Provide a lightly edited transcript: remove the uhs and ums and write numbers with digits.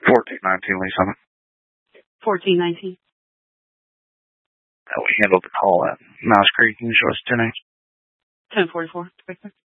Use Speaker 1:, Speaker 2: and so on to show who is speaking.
Speaker 1: 1419, Lee Summit.
Speaker 2: 1419.
Speaker 1: We handled the call at Mouse Creek. Can you show us 10H?
Speaker 2: 1044.